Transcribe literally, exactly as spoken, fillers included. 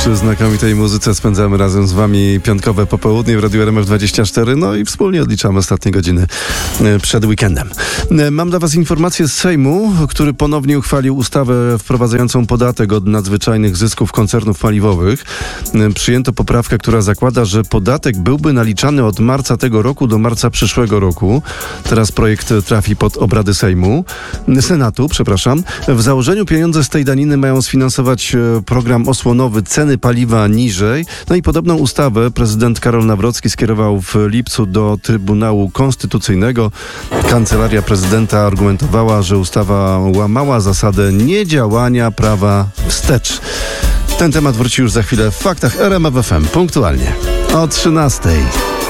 Przy znakomitej muzyce spędzamy razem z wami piątkowe popołudnie w Radiu R M F dwadzieścia cztery, no i wspólnie odliczamy ostatnie godziny przed weekendem. Mam dla was informację z Sejmu, który ponownie uchwalił ustawę wprowadzającą podatek od nadzwyczajnych zysków koncernów paliwowych. Przyjęto poprawkę, która zakłada, że podatek byłby naliczany od marca tego roku do marca przyszłego roku. Teraz projekt trafi pod obrady Sejmu, Senatu, przepraszam. W założeniu pieniądze z tej daniny mają sfinansować program osłonowy Ceny paliwa niżej. No i podobną ustawę prezydent Karol Nawrocki skierował w lipcu do Trybunału Konstytucyjnego. Kancelaria prezydenta argumentowała, że ustawa łamała zasadę niedziałania prawa wstecz. Ten temat wróci już za chwilę w Faktach R M F F M, punktualnie o trzynastej.